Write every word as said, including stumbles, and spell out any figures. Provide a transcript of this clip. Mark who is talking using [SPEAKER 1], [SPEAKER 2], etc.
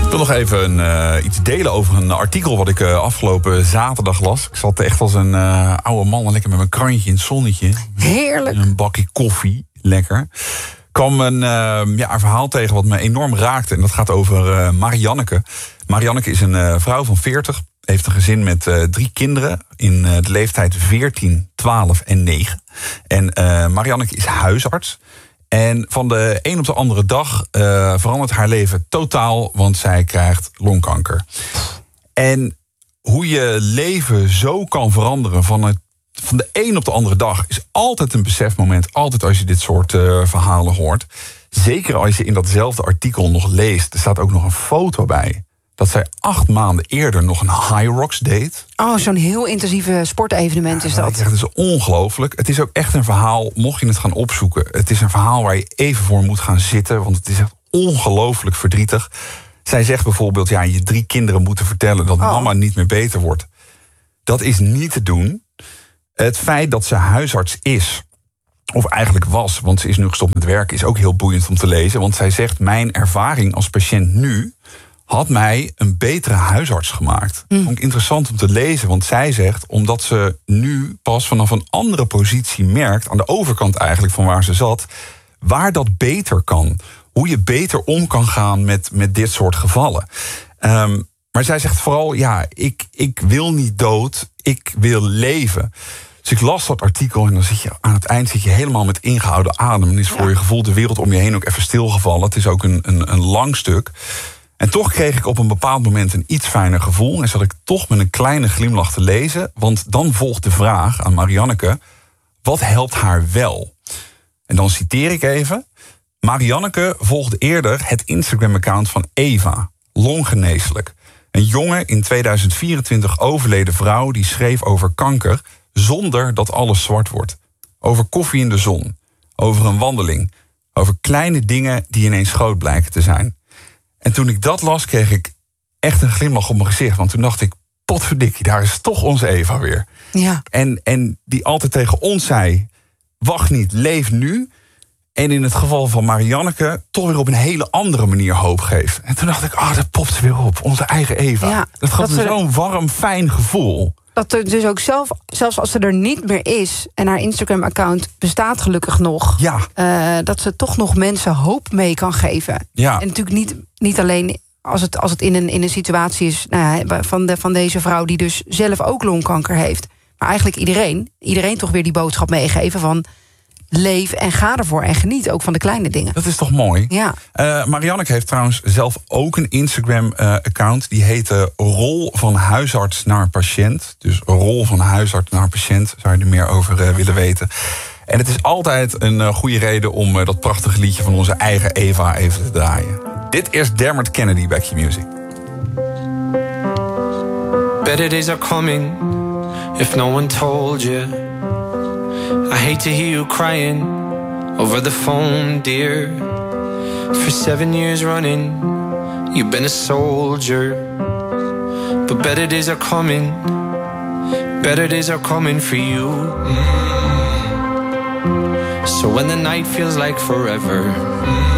[SPEAKER 1] Ik wil nog even uh, iets delen over een artikel wat ik uh, afgelopen zaterdag las. Ik zat echt als een uh, oude man lekker met mijn krantje in het zonnetje.
[SPEAKER 2] Heerlijk.
[SPEAKER 1] Een bakje koffie, lekker. Kwam een, uh, ja, een verhaal tegen wat me enorm raakte. En dat gaat over uh, Marianneke. Marianneke is een uh, vrouw van veertig. Heeft een gezin met uh, drie kinderen in uh, de leeftijd veertien, twaalf en negen. En uh, Marianneke is huisarts. En van de een op de andere dag uh, verandert haar leven totaal, want zij krijgt longkanker. En hoe je leven zo kan veranderen van, het, van de een op de andere dag is altijd een besefmoment. Altijd als je dit soort uh, verhalen hoort. Zeker als je in datzelfde artikel nog leest. Er staat ook nog een foto bij. Dat zij acht maanden eerder nog een Hyrox deed.
[SPEAKER 2] Oh, zo'n heel intensieve sportevenement is dat.
[SPEAKER 1] Ja, het is ongelooflijk. Het is ook echt een verhaal, mocht je het gaan opzoeken. Het is een verhaal waar je even voor moet gaan zitten. Want het is echt ongelooflijk verdrietig. Zij zegt bijvoorbeeld, ja, je drie kinderen moeten vertellen dat
[SPEAKER 2] oh.
[SPEAKER 1] mama niet meer beter wordt. Dat is niet te doen. Het feit dat ze huisarts is, of eigenlijk was, want ze is nu gestopt met werken, is ook heel boeiend om te lezen. Want zij zegt, mijn ervaring als patiënt nu had mij een betere huisarts gemaakt. Mm. Vond ik interessant om te lezen, want zij zegt, omdat ze nu pas vanaf een andere positie merkt, aan de overkant eigenlijk van waar ze zat, waar dat beter kan. Hoe je beter om kan gaan met, met dit soort gevallen. Um, maar zij zegt vooral, ja, ik, ik wil niet dood, ik wil leven. Dus ik las dat artikel en dan zit je aan het eind zit je helemaal met ingehouden adem. En is voor ja. je gevoel de wereld om je heen ook even stilgevallen. Het is ook een, een, een lang stuk. En toch kreeg ik op een bepaald moment een iets fijner gevoel. En zat ik toch met een kleine glimlach te lezen. Want dan volgt de vraag aan Marianneke, wat helpt haar wel? En dan citeer ik even. Marianneke volgde eerder het Instagram-account van Eva, longgeneeslijk. Een jonge, in tweeduizend vierentwintig overleden vrouw die schreef over kanker zonder dat alles zwart wordt. Over koffie in de zon, over een wandeling, over kleine dingen die ineens groot blijken te zijn. En toen ik dat las, kreeg ik echt een glimlach op mijn gezicht. Want toen dacht ik, potverdikkie, daar is toch onze Eva weer.
[SPEAKER 2] Ja.
[SPEAKER 1] En, en die altijd tegen ons zei, wacht niet, leef nu. En in het geval van Marianneke toch weer op een hele andere manier hoop geeft. En toen dacht ik, ah, oh, dat popt weer op, onze eigen Eva. Ja, dat gaf me zo'n warm, fijn gevoel.
[SPEAKER 2] Dat er dus ook zelf, zelfs als ze er niet meer is en haar Instagram-account bestaat gelukkig nog,
[SPEAKER 1] ja.
[SPEAKER 2] uh, dat ze toch nog mensen hoop mee kan geven.
[SPEAKER 1] Ja.
[SPEAKER 2] En natuurlijk niet, niet alleen als het, als het in, een, in een situatie is nou ja, van, de, van deze vrouw die dus zelf ook longkanker heeft. Maar eigenlijk iedereen, iedereen toch weer die boodschap meegeven van leef en ga ervoor en geniet ook van de kleine dingen.
[SPEAKER 1] Dat is toch mooi?
[SPEAKER 2] Ja.
[SPEAKER 1] Uh, Marianneke heeft trouwens zelf ook een Instagram-account. Uh, die heette Rol van huisarts naar patiënt. Dus Rol van huisarts naar patiënt. Zou je er meer over uh, willen weten. En het is altijd een uh, goede reden om uh, dat prachtige liedje van onze eigen Eva even te draaien. Dit is Dermot Kennedy, Back Your Music.
[SPEAKER 3] Better days are coming if no one told you. I hate to hear you crying over the phone, dear. For seven years running, you've been a soldier. But better days are coming, better days are coming for you. Mm. So when the night feels like forever, mm.